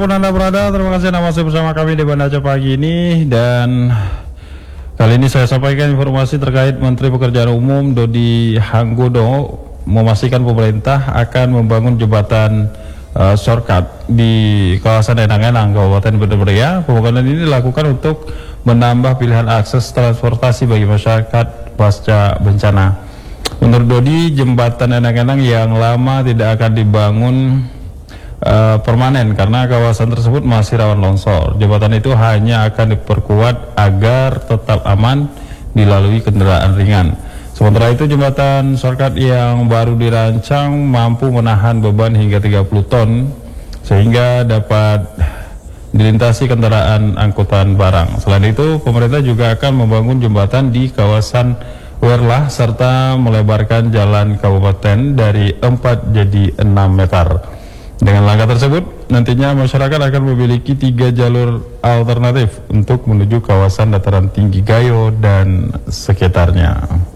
dimanapun Anda berada, terima kasih Anda masih bersama kami di Banda Aceh pagi ini. Dan kali ini saya sampaikan informasi terkait Menteri Pekerjaan Umum Dodi Hanggodo memastikan pemerintah akan membangun jembatan shortcut di kawasan Enang-Enang, Kabupaten Banda Merdeka. Pembangunan ini dilakukan untuk menambah pilihan akses transportasi bagi masyarakat pasca bencana. Menurut Dodi, jembatan Enang-Enang yang lama tidak akan dibangun permanen karena kawasan tersebut masih rawan longsor. Jembatan itu hanya akan diperkuat agar tetap aman dilalui kendaraan ringan. Sementara itu, jembatan shortcut yang baru dirancang mampu menahan beban hingga 30 ton sehingga dapat dilintasi kendaraan angkutan barang. Selain itu, pemerintah juga akan membangun jembatan di kawasan Werlah serta melebarkan jalan kabupaten dari 4 jadi 6 meter. Dengan langkah tersebut, nantinya masyarakat akan memiliki 3 jalur alternatif untuk menuju kawasan dataran tinggi Gayo dan sekitarnya.